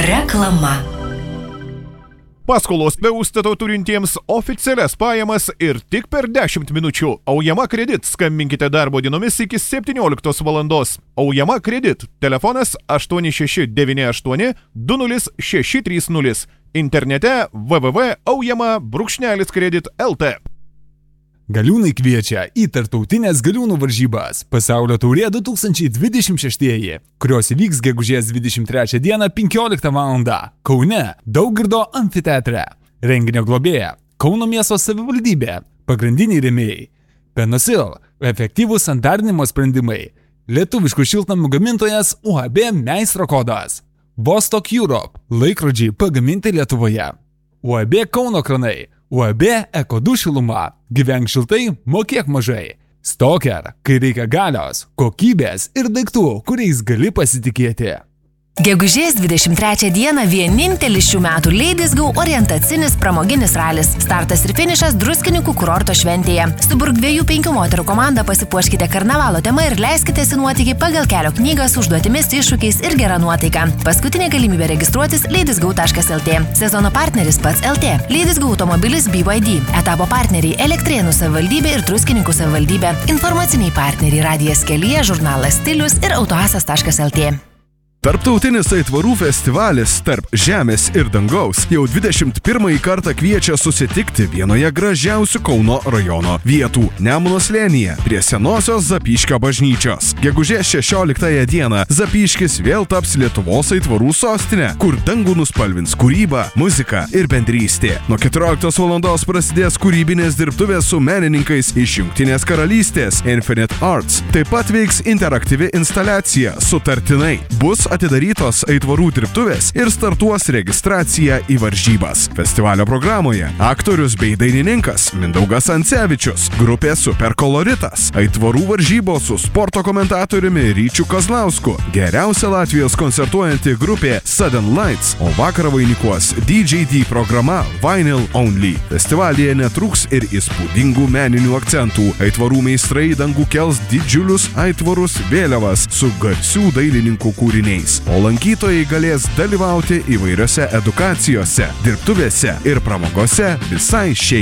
Reklama. Paskolos be užstato turintiems oficialias pajamas ir tik per 10 minučių. Aujama Kredit. Skambinkite darbo dienomis iki 17 valandos. Aujama Kredit. Telefonas 8698 20630. Internete www.aujama-kredit.lt. Galiūnai kviečia į tarptautinės galiūnų varžybas Pasaulio taurė 2026, kurios įvyks gegužės 23 dieną 15 val. Kaune, Daugirdo amfiteatre. Renginio globėja Kauno miesto savivaldybė. Pagrindiniai rėmėjai Penosil, efektyvūs sandarinimo sprendimai. Lietuviškų šiltnamių gamintojas UAB Meistro kodas. Vostok Europe, laikrodžiai pagaminti Lietuvoje. UAB Kauno kranai. UAB Eko2 šiluma. Gyvenk šiltai, mokėk mažai. Stoker, kai reikia galios, kokybės ir daiktų, kuriais gali pasitikėti. Gegužės 23 dieną vienintelis šių metų Ladies Go orientacinis pramoginis ralis. Startas ir finišas Druskininkų kurorto šventėje. Suburk 2-5 moterų komandą, pasipuoškite karnavalo tema ir leiskitės į nuotykį pagal kelio knygą su užduotimis, iššūkiais ir gera nuotaika. Paskutinė galimybė registruotis ladiesgo.lt. Sezono partneris pats LT. Ladies Go automobilis BYD. Etapo partneriai Elektrėnų savivaldybė ir Druskininkų savivaldybė. Informaciniai partneriai Radijas kelyje, žurnalas Stilius ir autoasas.lt. Tarptautinis aitvarų festivalis Tarp žemės ir dangaus jau 21 kartą kviečia susitikti vienoje gražiausių Kauno rajono vietų – Nemuno slėnyje prie senosios Zapyškio bažnyčios. Gegužės 16 dieną Zapyškis vėl taps Lietuvos aitvarų sostinė, kur dangų nuspalvins kūryba, muzika ir bendrystė. Nuo 14 valandos prasidės kūrybinės dirbtuvės su menininkais iš Jungtinės karalystės Infinite Arts. Taip pat veiks interaktyvi instaliacija Sutartinai. Bus atidarytos aitvarų dirbtuvės ir startuos registracija į varžybas. Festivalio programoje aktorius bei dainininkas Mindaugas Ancevičius, grupė Superkoloritas, aitvarų varžybos su sporto komentatoriumi Ryčiu Kazlausku, geriausia Latvijos koncertuojanti grupė Sudden Lights, o vakarą vainikuos DJD programa Vinyl Only. Festivalyje netrūks ir įspūdingų meninių akcentų. Aitvarų meistrai dangų kels didžiulius aitvarus vėliavas su garsių dailininkų kūriniais. O lankytojai galės dalyvauti įvairiose edukacijose, dirbtuvėse ir pramogose visai šeimai.